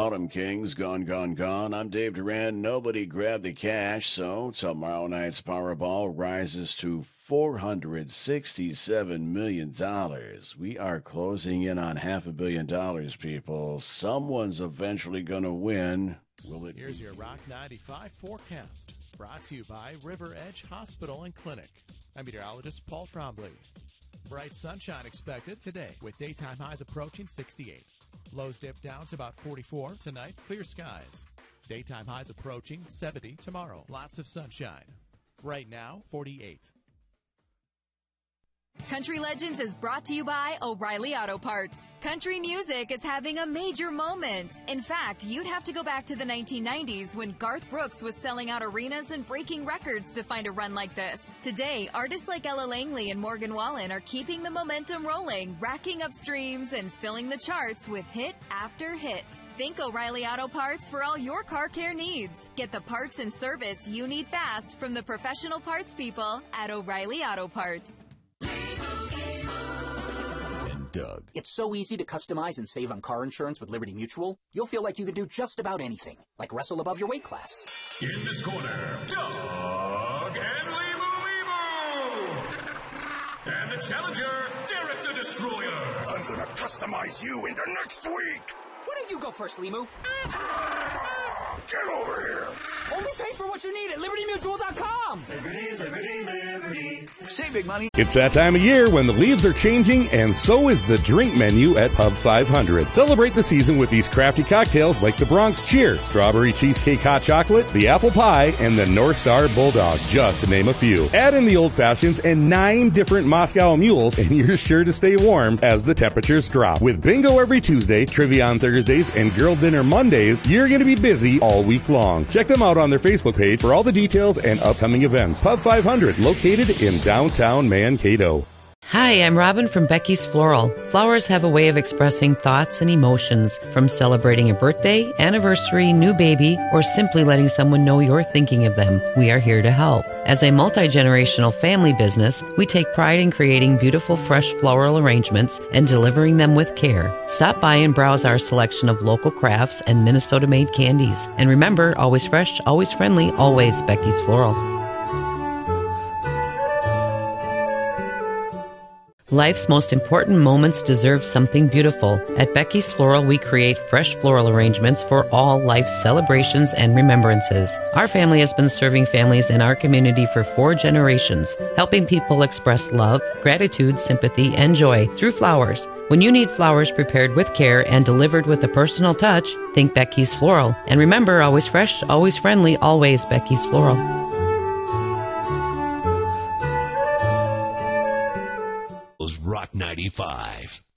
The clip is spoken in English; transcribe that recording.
Autumn Kings, Gone, Gone, Gone. I'm Dave Duran. Nobody grabbed the cash, so tomorrow night's Powerball rises to $467 million. We are closing in on $500 million, people. Someone's eventually going to win. Will it? Here's your Rock 95 forecast, brought to you by River Edge Hospital and Clinic. I'm meteorologist Paul Trombley. Bright sunshine expected today with daytime highs approaching 68. Lows dip down to about 44 tonight. Clear skies. Daytime highs approaching 70 tomorrow. Lots of sunshine. Right now, 48. Country Legends is brought to you by O'Reilly Auto Parts. Country music is having a major moment. In fact, you'd have to go back to the 1990s when Garth Brooks was selling out arenas and breaking records to find a run like this. Today, artists like Ella Langley and Morgan Wallen are keeping the momentum rolling, racking up streams, and filling the charts with hit after hit. Think O'Reilly Auto Parts for all your car care needs. Get the parts and service you need fast from the professional parts people at O'Reilly Auto Parts. Doug. It's so easy to customize and save on car insurance with Liberty Mutual. You'll feel like you can do just about anything, like wrestle above your weight class. In this corner, Doug and Limu. And the challenger, Derek the Destroyer. I'm gonna customize you into next week. Why don't you go first, Limu? Get over here. Only pay for what you need at LibertyMutual.com. Liberty, liberty, liberty. Save big money. It's that time of year when the leaves are changing, and so is the drink menu at Pub 500. Celebrate the season with these crafty cocktails like the Bronx Cheer, Strawberry Cheesecake Hot Chocolate, the Apple Pie, and the North Star Bulldog, just to name a few. Add in the Old Fashions and 9 different Moscow Mules, and you're sure to stay warm as the temperatures drop. With bingo every Tuesday, trivia on Thursdays, and girl dinner Mondays, you're going to be busy all week long. Check them out on their Facebook page for all the details and upcoming events. Pub 500, located in downtown Mankato. Hi, I'm Robin from Becky's Floral. Flowers have a way of expressing thoughts and emotions, from celebrating a birthday, anniversary, new baby, or simply letting someone know you're thinking of them. We are here to help. As a multi-generational family business, we take pride in creating beautiful, fresh floral arrangements and delivering them with care. Stop by and browse our selection of local crafts and Minnesota-made candies. And remember, always fresh, always friendly, always Becky's Floral. Life's most important moments deserve something beautiful. At Becky's Floral, we create fresh floral arrangements for all life's celebrations and remembrances. Our family has been serving families in our community for 4 generations, helping people express love, gratitude, sympathy, and joy through flowers. When you need flowers prepared with care and delivered with a personal touch, think Becky's Floral. And remember, always fresh, always friendly, always Becky's Floral. Rock 95.